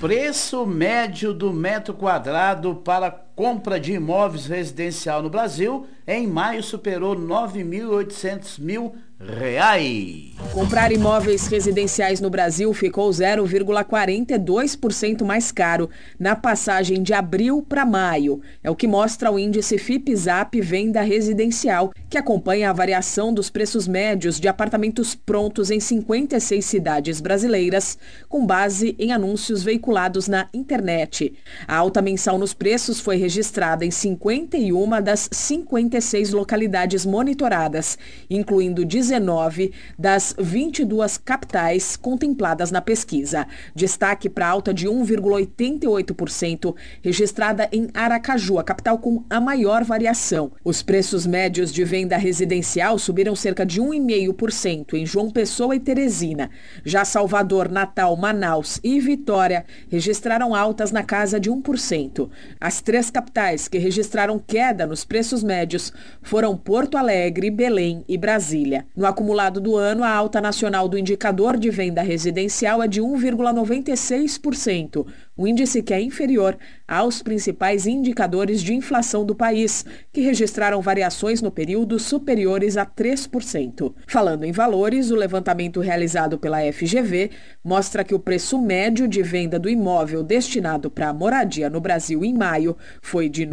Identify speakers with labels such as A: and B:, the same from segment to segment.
A: Preço médio do metro quadrado para compra de imóveis residencial no Brasil em maio superou 9.800 mil reais.
B: Comprar imóveis residenciais no Brasil ficou 0,42% mais caro na passagem de abril para maio. É o que mostra o índice FIPE/ZAP Venda Residencial, que acompanha a variação dos preços médios de apartamentos prontos em 56 cidades brasileiras, com base em anúncios veiculados na internet. A alta mensal nos preços foi registrada em 51 das 56 localidades monitoradas, incluindo 19 das 22 capitais contempladas na pesquisa. Destaque para a alta de 1,88% registrada em Aracaju, a capital com a maior variação. Os preços médios de venda residencial subiram cerca de 1,5% em João Pessoa e Teresina. Já Salvador, Natal, Manaus e Vitória registraram altas na casa de 1%. As três capitais que registraram queda nos preços médios foram Porto Alegre, Belém e Brasília. No acumulado do ano, a alta nacional do indicador de venda residencial é de 1,96%, um índice que é inferior aos principais indicadores de inflação do país, que registraram variações no período superiores a 3%. Falando em valores, o levantamento realizado pela FGV mostra que o preço médio de venda do imóvel destinado para moradia no Brasil em maio foi de R$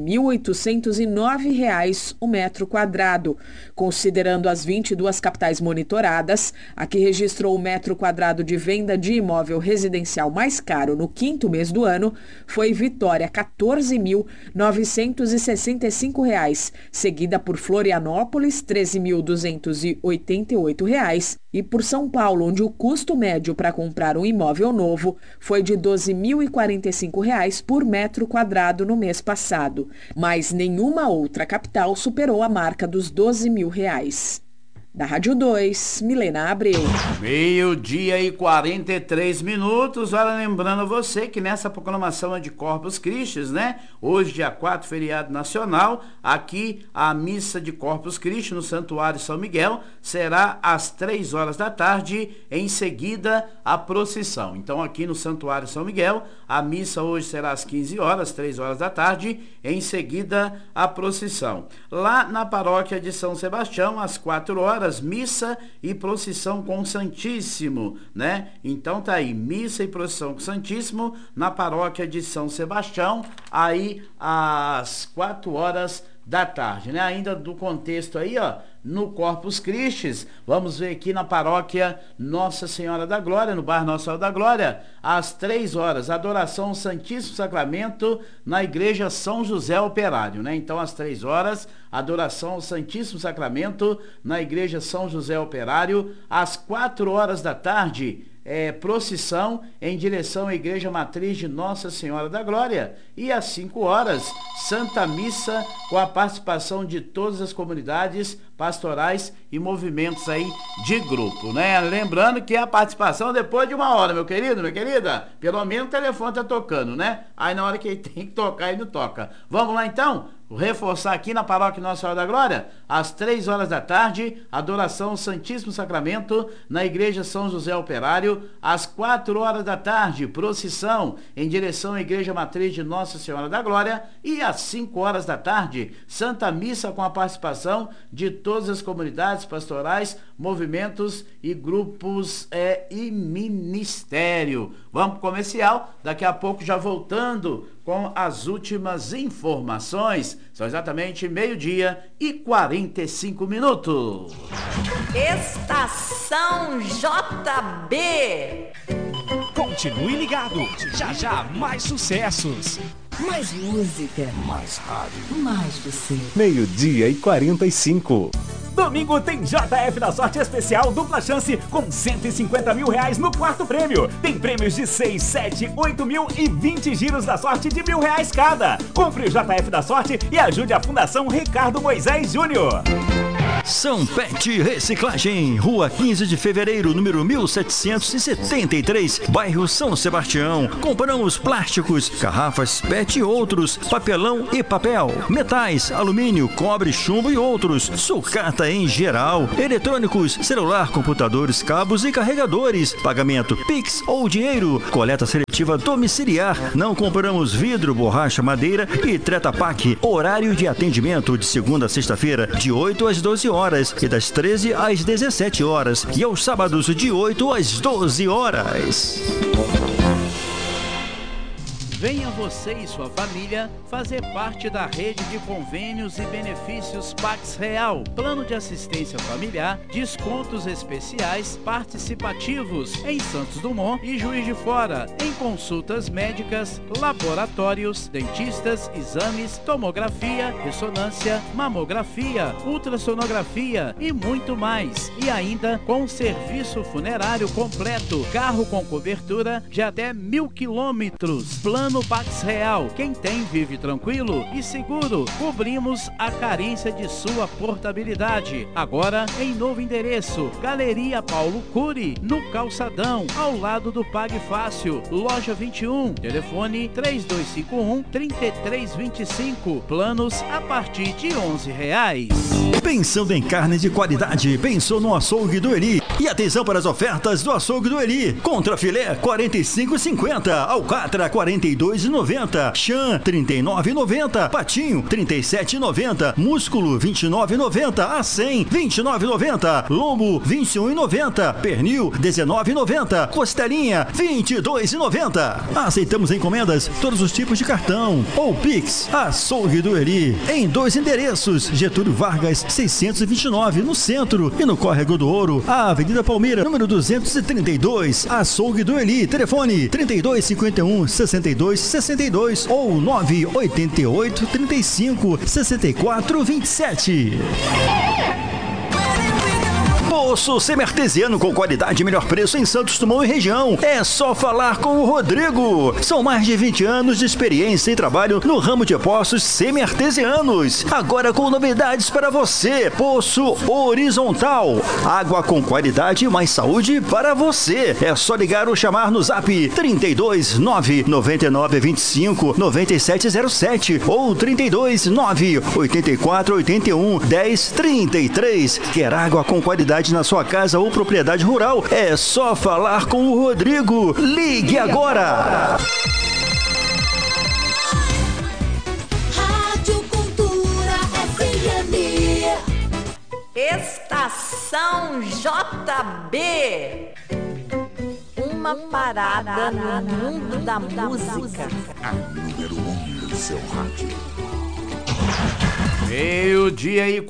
B: 9.809 o metro quadrado. Considerando as 22 capitais monitoradas, a que registrou o metro quadrado de venda de imóvel residencial mais caro no quinto mês do ano foi Vitória, R$ 14.965, seguida por Florianópolis, R$ 13.288, e por São Paulo, onde o custo médio para comprar um imóvel novo foi de R$ 12.045 por metro quadrado no mês passado. Mas nenhuma outra capital superou a marca dos R$ 12.000. Da Rádio 2, Milena Abreu.
A: 12:43. Olha, lembrando você que nessa proclamação de Corpus Christi, né? Hoje, dia 4, feriado nacional, aqui a missa de Corpus Christi no Santuário São Miguel será às 3 horas da tarde, em seguida a procissão. Então, aqui no Santuário São Miguel, a missa hoje será às 15 horas, 3 horas da tarde, em seguida a procissão. Lá na paróquia de São Sebastião, às 4 horas, missa e procissão com o Santíssimo, né? Então tá aí, missa e procissão com o Santíssimo na paróquia de São Sebastião, aí às 4 horas da tarde, né? Ainda do contexto aí, ó, no Corpus Christi, vamos ver aqui na paróquia Nossa Senhora da Glória, no bairro Nossa Senhora da Glória, às 3 horas, adoração ao Santíssimo Sacramento na Igreja São José Operário, né? Então, às 3 horas, adoração ao Santíssimo Sacramento na Igreja São José Operário, às 4 horas da tarde, procissão em direção à Igreja Matriz de Nossa Senhora da Glória, e às 5 horas, Santa Missa com a participação de todas as comunidades pastorais e movimentos aí de grupo, né? Lembrando que a participação depois de 1 hora, meu querido, minha querida, pelo menos o telefone tá tocando, né? Aí na hora que ele tem que tocar, ele não toca. Vamos lá então? Reforçar aqui na paróquia Nossa Senhora da Glória, às 3 horas da tarde, adoração ao Santíssimo Sacramento na Igreja São José Operário, às 4 horas da tarde, procissão em direção à Igreja Matriz de Nossa Senhora da Glória, e às 5 horas da tarde, Santa Missa com a participação de todas as comunidades pastorais, movimentos e grupos e ministério. Vamos pro comercial, daqui a pouco já voltando com as últimas informações. São exatamente 12:45.
C: Estação JB.
D: Continue ligado. Já já mais sucessos.
C: Mais música.
D: Mais rádio.
C: Mais você.
E: 12:45.
D: Domingo tem JF da Sorte Especial Dupla Chance com R$150 mil no quarto prêmio. Tem prêmios de 6, 7, 8 mil e 20 giros da sorte de R$1.000 cada. Compre o JF da Sorte e ajude a Fundação Ricardo Moisés Júnior.
F: São Pet Reciclagem, Rua 15 de Fevereiro, número 1773, bairro São Sebastião. Compramos plásticos, garrafas PET e outros, papelão e papel, metais, alumínio, cobre, chumbo e outros, sucata em geral, eletrônicos, celular, computadores, cabos e carregadores, pagamento Pix ou dinheiro, coleta seletiva coletiva domiciliar. Não compramos vidro, borracha, madeira e Treta Pak. Horário de atendimento de segunda a sexta-feira, de 8 às 12 horas e das 13 às 17 horas. E aos sábados, de 8 às 12 horas.
A: Venha você e sua família fazer parte da rede de convênios e benefícios Pax Real. Plano de assistência familiar, descontos especiais participativos em Santos Dumont e Juiz de Fora, em consultas médicas, laboratórios, dentistas, exames, tomografia, ressonância, mamografia, ultrassonografia e muito mais. E ainda com serviço funerário completo, carro com cobertura de até 1.000 quilômetros. Plano Pax Real. Quem tem vive tranquilo e seguro. Cobrimos a carência de sua portabilidade. Agora em novo endereço, Galeria Paulo Cury, no Calçadão, ao lado do Pague Fácil, loja 21. Telefone 3251-3325. Planos a partir de R$11.
F: Pensando em carne de qualidade, pensou no Açougue do Eli. E atenção para as ofertas do Açougue do Eli. Contra filé, R$ 45,50. Alcatra, R$ 42,90. Chã, R$ 39,90. Patinho, R$ 37,90. Músculo, R$ 29,90. A100, R$ 29,90. Lombo, R$ 21,90. Pernil, R$ 19,90. Costelinha, R$ 22,90. Aceitamos encomendas, todos os tipos de cartão ou Pix. Açougue do Eli. Em 2 endereços, Getúlio Vargas, 629, no centro, e no Córrego do Ouro, a Avenida Palmeira, número 232. Açougue do Eli. Telefone 3251-6262 ou 988-35-6427. Poço semi-artesiano com qualidade e melhor preço em Santos Dumont e região. É só falar com o Rodrigo. São mais de 20 anos de experiência e trabalho no ramo de poços semi-artesianos. Agora com novidades para você. Poço horizontal. Água com qualidade e mais saúde para você. É só ligar ou chamar no zap 32 999 25 9707 ou 32 9 84 81 10 33. Quer água com qualidade na sua casa ou propriedade rural? É só falar com o Rodrigo. Ligue agora!
C: Rádio Cultura FM. Estação JB. Uma parada no mundo da música.
E: A número 1 do seu rádio.
A: Meio-dia e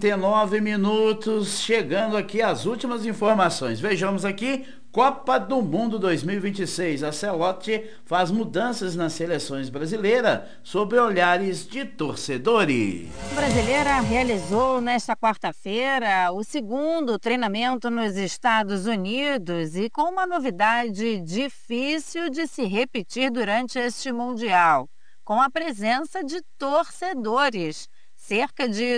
A: 49 minutos, chegando aqui as últimas informações. Vejamos aqui, Copa do Mundo 2026. A Celote faz mudanças nas seleções brasileiras sob olhares de torcedores.
G: A brasileira realizou nesta quarta-feira o segundo treinamento nos Estados Unidos e com uma novidade difícil de se repetir durante este Mundial, com a presença de torcedores. Cerca de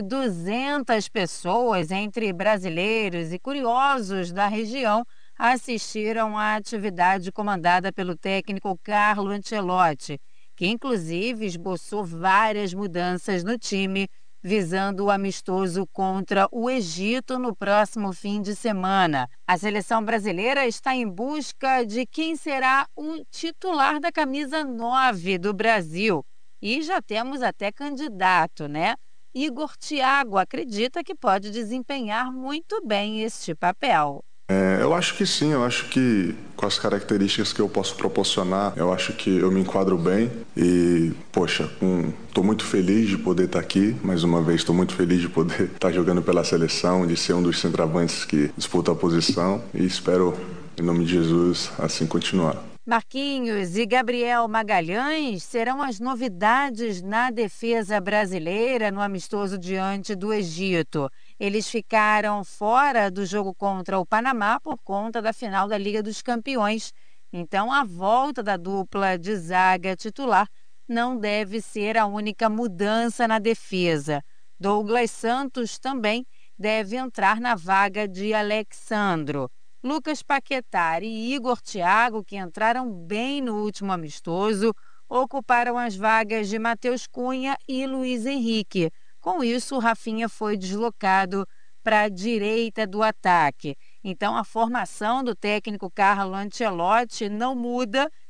G: 200 pessoas, entre brasileiros e curiosos da região, assistiram à atividade comandada pelo técnico Carlo Ancelotti, que inclusive esboçou várias mudanças no time, visando o amistoso contra o Egito no próximo fim de semana. A seleção brasileira está em busca de quem será o titular da camisa 9 do Brasil. E já temos até candidato, né? Igor Thiago acredita que pode desempenhar muito bem este papel.
H: Eu acho que sim, eu acho que com as características que eu posso proporcionar, eu acho que eu me enquadro bem e, poxa, estou muito feliz de poder estar aqui, mais uma vez estou muito feliz de poder estar jogando pela seleção, de ser um dos centroavantes que disputa a posição e espero, em nome de Jesus, assim continuar.
G: Marquinhos e Gabriel Magalhães serão as novidades na defesa brasileira no amistoso diante do Egito. Eles ficaram fora do jogo contra o Panamá por conta da final da Liga dos Campeões. Então, a volta da dupla de zaga titular não deve ser a única mudança na defesa. Douglas Santos também deve entrar na vaga de Alexandro. Lucas Paquetá e Igor Thiago, que entraram bem no último amistoso, ocuparam as vagas de Matheus Cunha e Luiz Henrique. Com isso, o Rafinha foi deslocado para a direita do ataque. Então, a formação do técnico Carlo Ancelotti não muda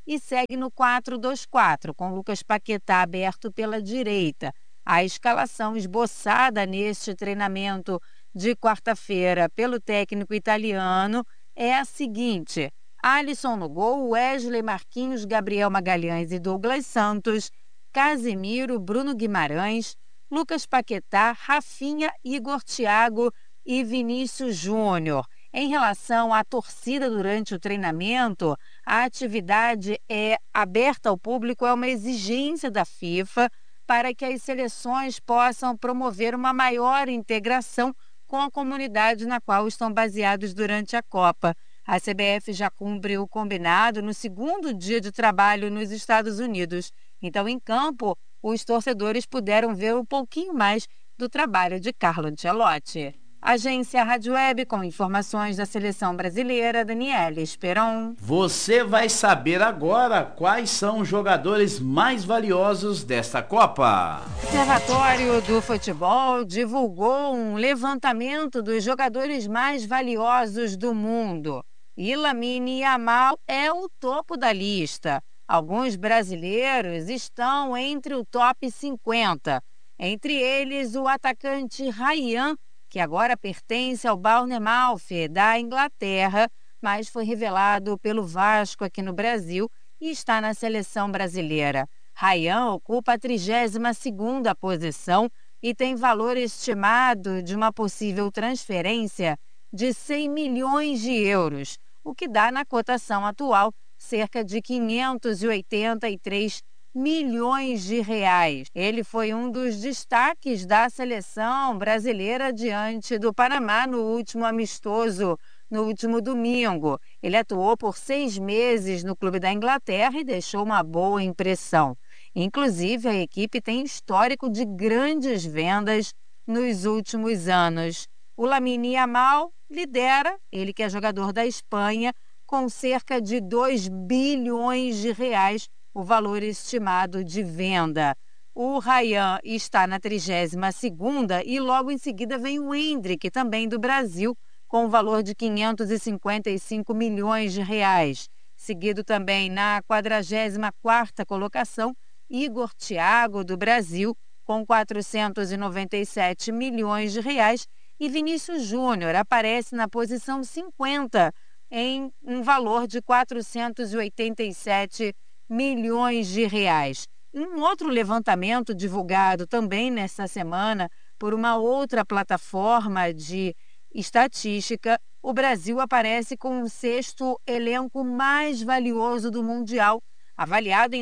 G: e segue no 4-2-4, com Lucas Paquetá aberto pela direita. A escalação esboçada neste treinamento de quarta-feira pelo técnico italiano é a seguinte: Alisson no gol, Wesley, Marquinhos, Gabriel Magalhães e Douglas Santos, Casemiro, Bruno Guimarães, Lucas Paquetá, Rafinha, Igor Thiago e Vinícius Júnior. Em relação à torcida durante o treinamento, a atividade é aberta ao público, é uma exigência da FIFA para que as seleções possam promover uma maior integração com a comunidade na qual estão baseados durante a Copa. A CBF já cumpre o combinado no segundo dia de trabalho nos Estados Unidos. Então, em campo, os torcedores puderam ver um pouquinho mais do trabalho de Carlo Ancelotti. Agência Rádio Web, com informações da seleção brasileira, Daniela Esperon.
A: Você vai saber agora quais são os jogadores mais valiosos desta Copa.
G: O Observatório do Futebol divulgou um levantamento dos jogadores mais valiosos do mundo. E Lamine Yamal é o topo da lista. Alguns brasileiros estão entre o top 50. Entre eles, o atacante Ryan, que agora pertence ao Bournemouth da Inglaterra, mas foi revelado pelo Vasco aqui no Brasil e está na seleção brasileira. Ryan ocupa a 32ª posição e tem valor estimado de uma possível transferência de 100 milhões de euros, o que dá na cotação atual cerca de 583 milhões de reais. Ele foi um dos destaques da seleção brasileira diante do Panamá no último amistoso, no último domingo. Ele atuou por 6 meses no clube da Inglaterra e deixou uma boa impressão. Inclusive, a equipe tem histórico de grandes vendas nos últimos anos. O Lamine Yamal lidera, ele que é jogador da Espanha, com cerca de 2 bilhões de reais o valor estimado de venda. O Ryan está na 32ª e logo em seguida vem o Endrick, também do Brasil, com o valor de 555 milhões de reais. Seguido também na 44ª colocação, Igor Thiago, do Brasil, com 497 milhões de reais, e Vinícius Júnior aparece na posição 50, em um valor de 487 milhões de reais. Um outro levantamento divulgado também nesta semana por uma outra plataforma de estatística, o Brasil aparece com o 6º elenco mais valioso do Mundial, avaliado em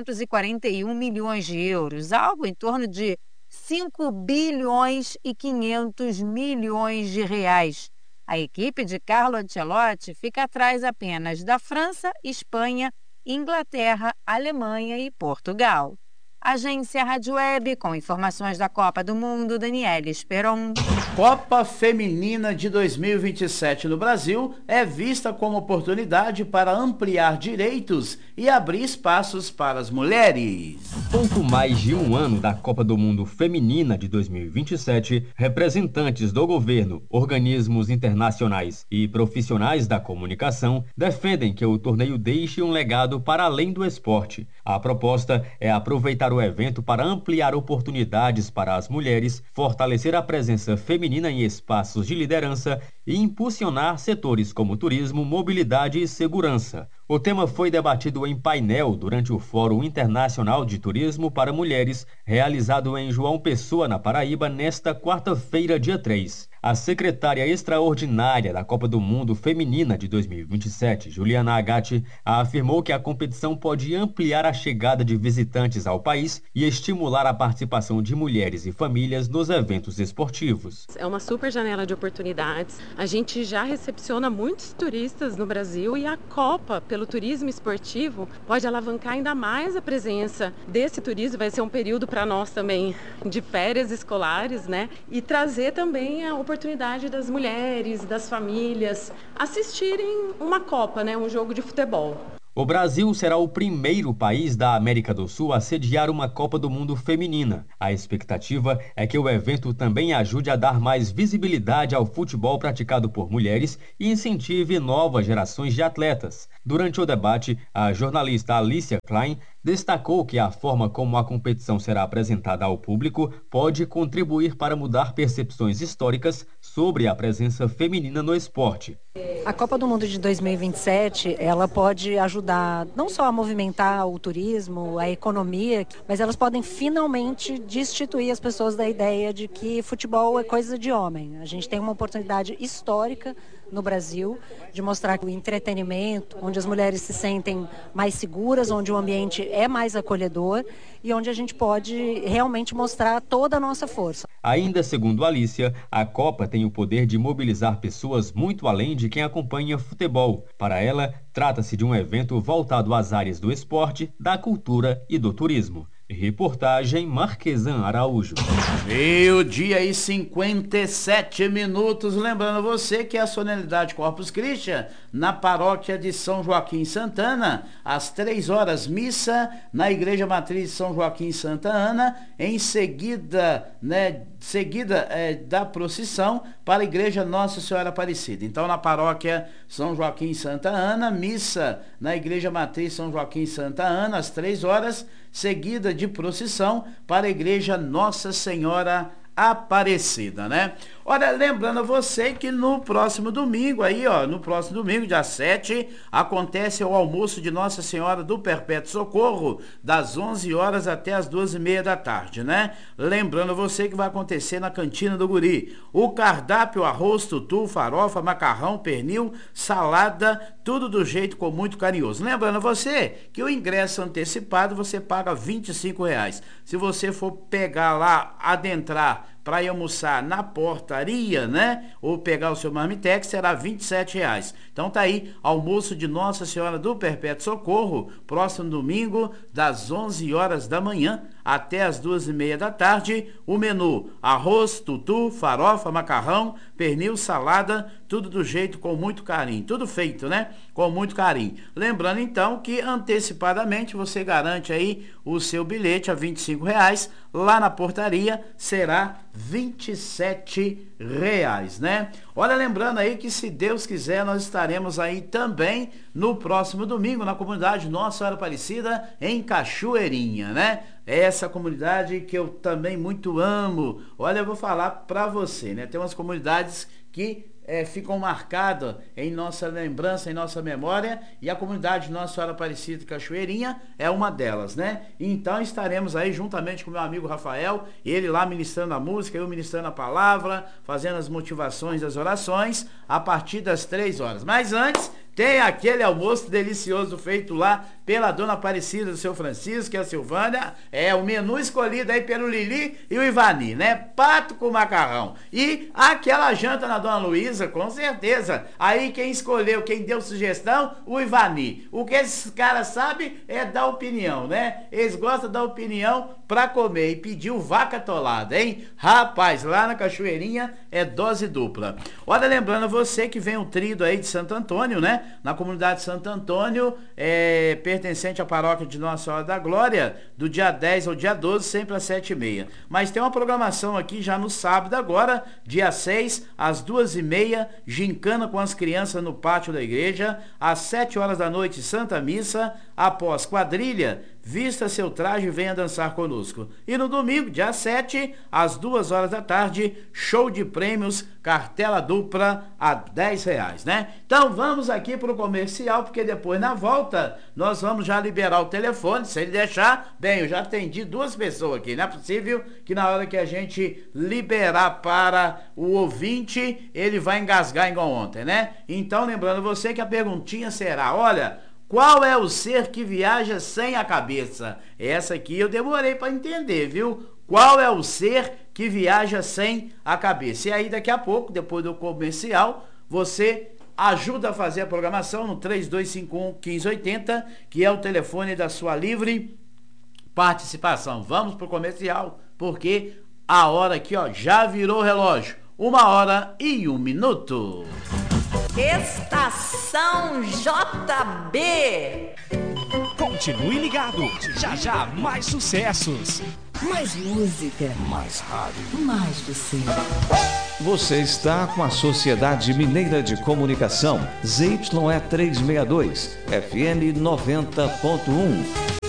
G: 941 milhões de euros, algo em torno de 5 bilhões e 500 milhões de reais. A equipe de Carlo Ancelotti fica atrás apenas da França, Espanha, Inglaterra, Alemanha e Portugal. Agência Rádio Web, com informações da Copa do Mundo, Daniela Esperon.
A: Copa Feminina de 2027 no Brasil é vista como oportunidade para ampliar direitos e abrir espaços para as mulheres.
I: Pouco mais de um ano da Copa do Mundo Feminina de 2027, representantes do governo, organismos internacionais e profissionais da comunicação defendem que o torneio deixe um legado para além do esporte. A proposta é aproveitar o evento para ampliar oportunidades para as mulheres, fortalecer a presença feminina em espaços de liderança e impulsionar setores como turismo, mobilidade e segurança. O tema foi debatido em painel durante o Fórum Internacional de Turismo para Mulheres, realizado em João Pessoa, na Paraíba, nesta quarta-feira, dia 3. A secretária extraordinária da Copa do Mundo Feminina de 2027, Juliana Agatti, afirmou que a competição pode ampliar a chegada de visitantes ao país e estimular a participação de mulheres e famílias nos eventos esportivos.
J: É uma super janela de oportunidades. A gente já recepciona muitos turistas no Brasil e a Copa, pelo turismo esportivo, pode alavancar ainda mais a presença desse turismo. Vai ser um período para nós também de férias escolares, né? E trazer também a oportunidade das mulheres, das famílias assistirem uma Copa, né? Um jogo de futebol.
I: O Brasil será o primeiro país da América do Sul a sediar uma Copa do Mundo feminina. A expectativa é que o evento também ajude a dar mais visibilidade ao futebol praticado por mulheres e incentive novas gerações de atletas. Durante o debate, a jornalista Alicia Klein destacou que a forma como a competição será apresentada ao público pode contribuir para mudar percepções históricas sobre a presença feminina no esporte.
K: A Copa do Mundo de 2027, ela pode ajudar não só a movimentar o turismo, a economia, mas elas podem finalmente destituir as pessoas da ideia de que futebol é coisa de homem. A gente tem uma oportunidade histórica no Brasil de mostrar o entretenimento, onde as mulheres se sentem mais seguras, onde o ambiente é mais acolhedor e onde a gente pode realmente mostrar toda a nossa força.
I: Ainda segundo Alicia, a Copa tem o poder de mobilizar pessoas muito além de quem acompanha futebol. Para ela, trata-se de um evento voltado às áreas do esporte, da cultura e do turismo. Reportagem Marquesan Araújo.
A: 12h57. Lembrando você que a solenidade Corpus Christi na paróquia de São Joaquim Santana, às 3 horas, missa na Igreja Matriz de São Joaquim Santa Ana, em seguida, da procissão para a Igreja Nossa Senhora Aparecida. Então, na paróquia São Joaquim Santa Ana, missa na Igreja Matriz São Joaquim Santa Ana, às 3 horas, seguida de procissão para a Igreja Nossa Senhora Aparecida, né? Olha, lembrando a você que no próximo domingo, dia 7, acontece o almoço de Nossa Senhora do Perpétuo Socorro, das 11 horas até as 2h30 da tarde, né? Lembrando a você que vai acontecer na Cantina do Guri. O cardápio: arroz, tutu, farofa, macarrão, pernil, salada, tudo do jeito com muito carinhoso. Lembrando a você que o ingresso antecipado você paga R$25. Se você for pegar lá, adentrar para ir almoçar na portaria, né? Ou pegar o seu marmitex, será R$27. Então tá aí, almoço de Nossa Senhora do Perpétuo Socorro, próximo domingo, das 11 horas da manhã até as 2h30 da tarde. O menu: arroz, tutu, farofa, macarrão, pernil, salada, tudo do jeito com muito carinho. Tudo feito, né? Com muito carinho. Lembrando então que antecipadamente você garante aí o seu bilhete a R$25. Lá na portaria será R$27, né? Olha, lembrando aí que, se Deus quiser, nós estaremos aí também no próximo domingo na comunidade Nossa Senhora Aparecida, em Cachoeirinha, né? Essa comunidade que eu também muito amo. Olha, eu vou falar pra você, né? Tem umas comunidades que ficam marcadas em nossa lembrança, em nossa memória, e a comunidade Nossa Senhora Aparecida de Cachoeirinha é uma delas, né? Então estaremos aí juntamente com meu amigo Rafael, ele lá ministrando a música, eu ministrando a palavra, fazendo as motivações das orações, a partir das 3 horas. Mas antes, tem aquele almoço delicioso feito lá pela dona Aparecida do seu Francisco, que é a Silvânia. É o menu escolhido aí pelo Lili e o Ivani, né? Pato com macarrão. E aquela janta na dona Luísa, com certeza. Aí quem escolheu, quem deu sugestão, o Ivani. O que esses caras sabem é dar opinião, né? Eles gostam da opinião pra comer. E pediu vaca atolada, hein? Rapaz, lá na Cachoeirinha é dose dupla. Olha, lembrando a você que vem o tríduo aí de Santo Antônio, né? Na comunidade de Santo Antônio, pertencente à paróquia de Nossa Senhora da Glória, do dia 10 ao dia 12, sempre às 7h30. Mas tem uma programação aqui já no sábado agora, dia 6, às 2h30, gincana com as crianças no pátio da igreja, às 7 horas da noite, Santa Missa, após quadrilha, vista seu traje e venha dançar conosco. E no domingo, dia 7, às 2 horas da tarde, show de prêmios, cartela dupla a R$10, né? Então vamos aqui pro comercial, porque depois na volta nós vamos já liberar o telefone, se ele deixar. Bem, eu já atendi 2 pessoas aqui, não é possível que na hora que a gente liberar para o ouvinte, ele vai engasgar igual ontem, né? Então lembrando você que a perguntinha será: olha, qual é o ser que viaja sem a cabeça? Essa aqui eu demorei para entender, viu? Qual é o ser que viaja sem a cabeça? E aí daqui a pouco, depois do comercial, você ajuda a fazer a programação no 3251-1580, que é o telefone da sua livre participação. Vamos pro comercial, porque a hora aqui, ó, já virou relógio. 1h01.
C: Estação JB.
D: Continue ligado. Já já mais sucessos.
C: Mais música.
E: Mais rádio.
C: Mais você.
L: Você está com a Sociedade Mineira de Comunicação, ZYE 362, FM 90.1.